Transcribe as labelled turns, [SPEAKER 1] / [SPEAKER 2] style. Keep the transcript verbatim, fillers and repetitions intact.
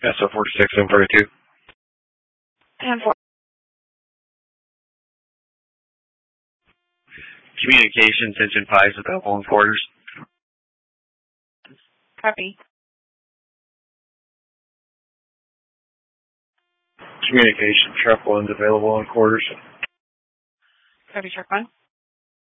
[SPEAKER 1] S O forty-six and forty-two.
[SPEAKER 2] ten four.
[SPEAKER 1] Communications engine five is available in quarters.
[SPEAKER 2] Copy.
[SPEAKER 1] Communication truck one's available in quarters.
[SPEAKER 2] Copy, truck one.